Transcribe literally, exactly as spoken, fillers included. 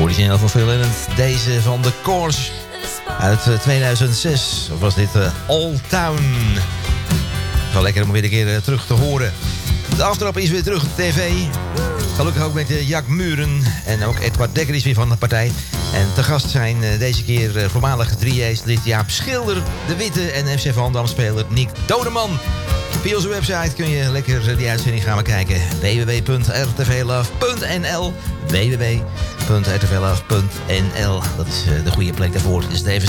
Origineel van Phil Lynott. Deze van The Course uit uh, tweeduizend zes. Of was dit uh, Old Town? Wel lekker om weer een keer uh, terug te horen. De aftrap is weer terug op de tv. Gelukkig ook met uh, Jack Muren. En ook Edward Dekker is weer van de partij. En te gast zijn uh, deze keer uh, voormalig drie A-lid Jaap Schilder, De Witte en F C Volendam-speler Nick Dodeman. Via onze website kun je lekker die uitzending gaan bekijken. w w w punt r t v love punt n l w w w punt r t v love punt n l Dat is uh, de goede plek daarvoor. Is het even